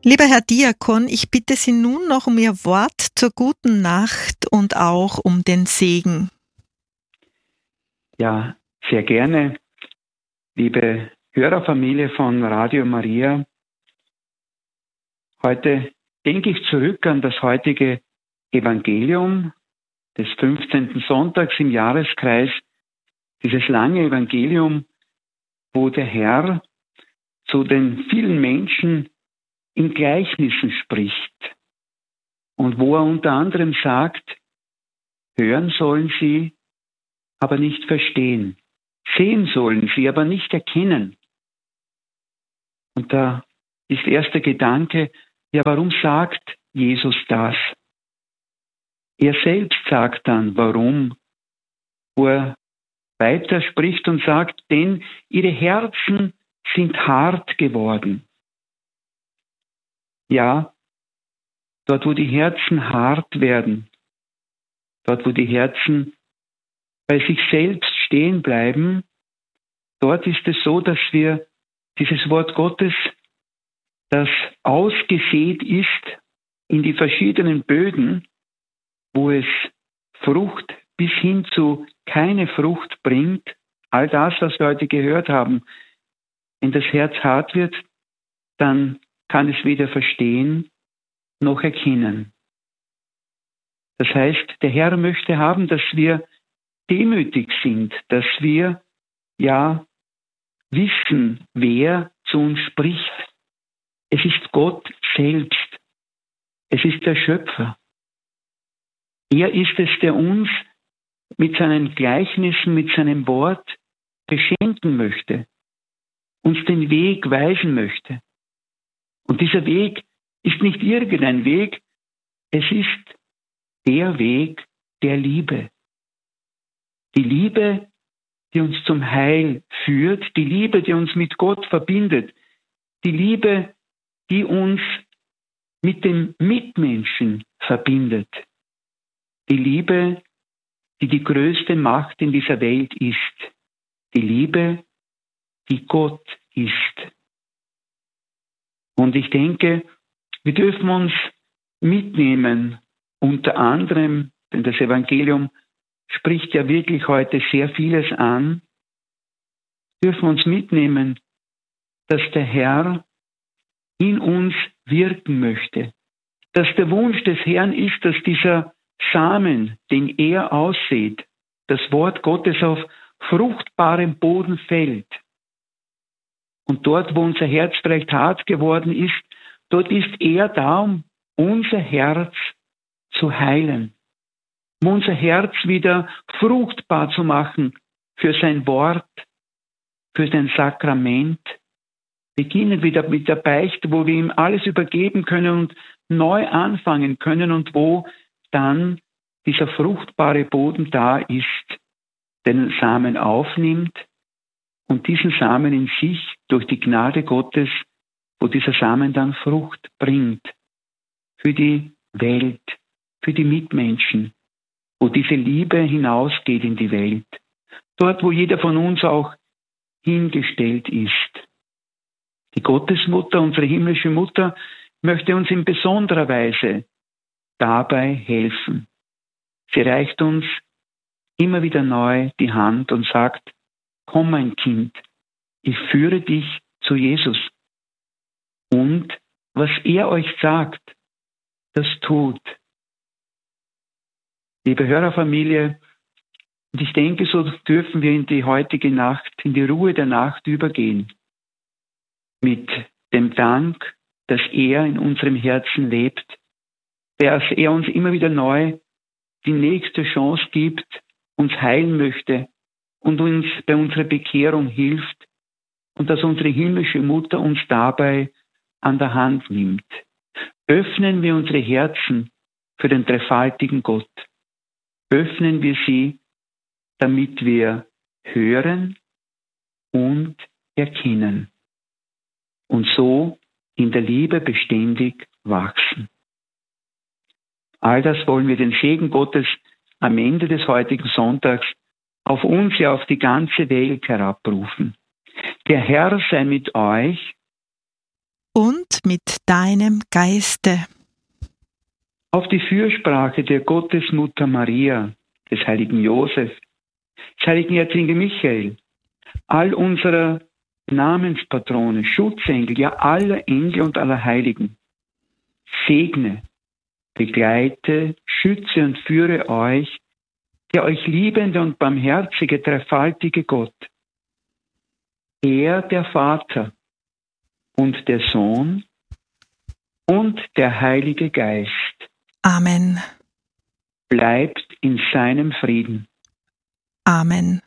Lieber Herr Diakon, ich bitte Sie nun noch um Ihr Wort zur guten Nacht und auch um den Segen. Ja, sehr gerne, liebe Hörerfamilie von Radio Maria. Heute denke ich zurück an das heutige Evangelium des 15. Sonntags im Jahreskreis, dieses lange Evangelium, wo der Herr zu den vielen Menschen in Gleichnissen spricht und wo er unter anderem sagt, hören sollen sie, aber nicht verstehen. Sehen sollen sie, aber nicht erkennen. Und da ist der erste Gedanke, ja, warum sagt Jesus das? Er selbst sagt dann, warum, wo er weiter spricht und sagt, denn ihre Herzen sind hart geworden. Ja, dort wo die Herzen hart werden, dort wo die Herzen bei sich selbst stehen bleiben, dort ist es so, dass wir dieses Wort Gottes, das ausgesät ist in die verschiedenen Böden, wo es Frucht bis hin zu keine Frucht bringt, all das, was wir heute gehört haben, wenn das Herz hart wird, dann kann es weder verstehen noch erkennen. Das heißt, der Herr möchte haben, dass wir demütig sind, dass wir ja wissen, wer zu uns spricht. Es ist Gott selbst. Es ist der Schöpfer. Er ist es, der uns mit seinen Gleichnissen, mit seinem Wort beschenken möchte, uns den Weg weisen möchte. Und dieser Weg ist nicht irgendein Weg, es ist der Weg der Liebe. Die Liebe, die uns zum Heil führt, die Liebe, die uns mit Gott verbindet, die Liebe, die uns mit dem Mitmenschen verbindet, die Liebe, die die größte Macht in dieser Welt ist, die Liebe, die Gott ist. Und ich denke, wir dürfen uns mitnehmen, unter anderem, denn das Evangelium spricht ja wirklich heute sehr vieles an, dürfen uns mitnehmen, dass der Herr in uns wirken möchte. Dass der Wunsch des Herrn ist, dass dieser Samen, den er aussät, das Wort Gottes auf fruchtbarem Boden fällt. Und dort, wo unser Herz vielleicht hart geworden ist, dort ist er da, um unser Herz zu heilen, um unser Herz wieder fruchtbar zu machen für sein Wort, für sein Sakrament. Beginnen wieder mit der Beichte, wo wir ihm alles übergeben können und neu anfangen können und wo dann dieser fruchtbare Boden da ist, den Samen aufnimmt und diesen Samen in sich durch die Gnade Gottes, wo dieser Samen dann Frucht bringt für die Welt, für die Mitmenschen, wo diese Liebe hinausgeht in die Welt, dort, wo jeder von uns auch hingestellt ist. Die Gottesmutter, unsere himmlische Mutter, möchte uns in besonderer Weise dabei helfen. Sie reicht uns immer wieder neu die Hand und sagt, komm mein Kind, ich führe dich zu Jesus. Und was er euch sagt, das tut. Liebe Hörerfamilie, und ich denke, so dürfen wir in die heutige Nacht, in die Ruhe der Nacht übergehen. Mit dem Dank, dass er in unserem Herzen lebt, dass er uns immer wieder neu die nächste Chance gibt, uns heilen möchte und uns bei unserer Bekehrung hilft und dass unsere himmlische Mutter uns dabei an der Hand nimmt. Öffnen wir unsere Herzen für den dreifaltigen Gott. Öffnen wir sie, damit wir hören und erkennen und so in der Liebe beständig wachsen. All das wollen wir den Segen Gottes am Ende des heutigen Sonntags auf uns, ja auf die ganze Welt herabrufen. Der Herr sei mit euch und mit deinem Geiste. Auf die Fürsprache der Gottesmutter Maria, des heiligen Josef, des heiligen Erzengel Michael, all unserer Namenspatrone, Schutzengel, ja aller Engel und aller Heiligen, segne, begleite, schütze und führe euch, der euch liebende und barmherzige, dreifaltige Gott, er, der Vater und der Sohn und der Heilige Geist. Amen. Bleibt in seinem Frieden. Amen.